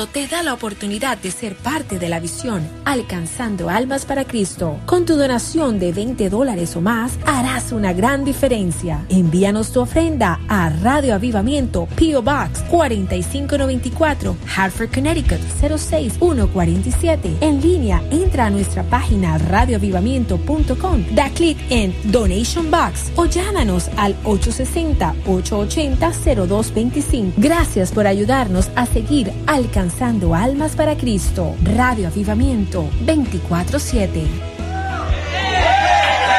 Avivamiento te da la oportunidad de ser parte de la visión Alcanzando Almas para Cristo. Con tu donación de $20 o más, harás una gran diferencia. Envíanos tu ofrenda a Radio Avivamiento, P.O. Box 4594, Hartford, Connecticut 06147. En línea, entra a nuestra página radioavivamiento.com, da clic en Donation Box o llámanos al 860-880-0225. Gracias por ayudarnos a seguir alcanzando almas para Cristo. Radio Avivamiento 24/7.